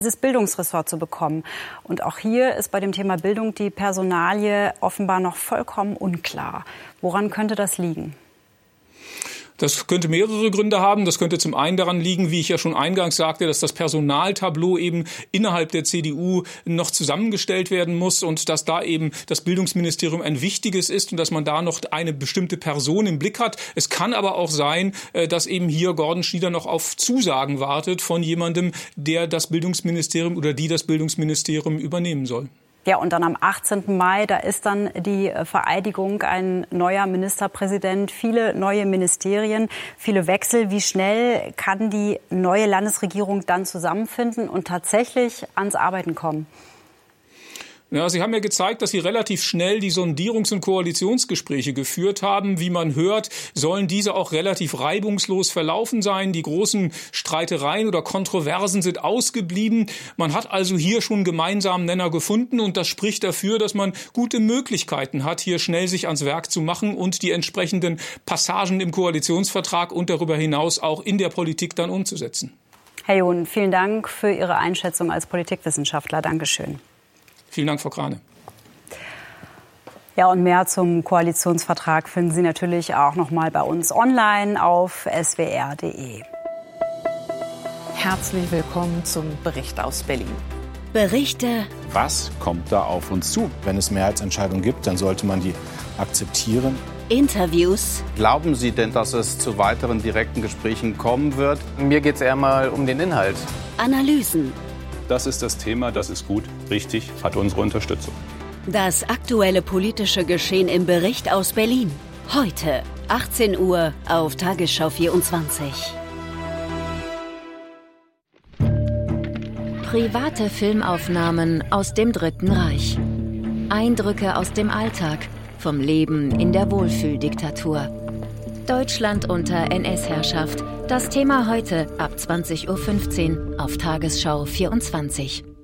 dieses Bildungsressort zu bekommen. Und auch hier ist bei dem Thema Bildung die Personalie offenbar noch vollkommen unklar. Woran könnte das liegen? Das könnte mehrere Gründe haben. Das könnte zum einen daran liegen, wie ich ja schon eingangs sagte, dass das Personaltableau eben innerhalb der CDU noch zusammengestellt werden muss und dass da eben das Bildungsministerium ein wichtiges ist und dass man da noch eine bestimmte Person im Blick hat. Es kann aber auch sein, dass eben hier Gordon Schnieder noch auf Zusagen wartet von jemandem, der das Bildungsministerium oder die das Bildungsministerium übernehmen soll. Ja, und dann am 18. Mai, da ist dann die Vereidigung, ein neuer Ministerpräsident, viele neue Ministerien, viele Wechsel. Wie schnell kann die neue Landesregierung dann zusammenfinden und tatsächlich ans Arbeiten kommen? Ja, Sie haben ja gezeigt, dass Sie relativ schnell die Sondierungs- und Koalitionsgespräche geführt haben. Wie man hört, sollen diese auch relativ reibungslos verlaufen sein. Die großen Streitereien oder Kontroversen sind ausgeblieben. Man hat also hier schon gemeinsamen Nenner gefunden und das spricht dafür, dass man gute Möglichkeiten hat, hier schnell sich ans Werk zu machen und die entsprechenden Passagen im Koalitionsvertrag und darüber hinaus auch in der Politik dann umzusetzen. Herr John, vielen Dank für Ihre Einschätzung als Politikwissenschaftler. Dankeschön. Vielen Dank, Frau Krane. Ja, und mehr zum Koalitionsvertrag finden Sie natürlich auch noch mal bei uns online auf swr.de. Herzlich willkommen zum Bericht aus Berlin. Berichte. Was kommt da auf uns zu? Wenn es Mehrheitsentscheidungen gibt, dann sollte man die akzeptieren. Interviews. Glauben Sie denn, dass es zu weiteren direkten Gesprächen kommen wird? Mir geht es eher mal um den Inhalt. Analysen. Das ist das Thema, das ist gut, richtig, hat unsere Unterstützung. Das aktuelle politische Geschehen im Bericht aus Berlin. Heute, 18 Uhr auf Tagesschau 24. Private Filmaufnahmen aus dem Dritten Reich. Eindrücke aus dem Alltag, vom Leben in der Wohlfühldiktatur. Deutschland unter NS-Herrschaft. Das Thema heute ab 20:15 Uhr auf Tagesschau 24.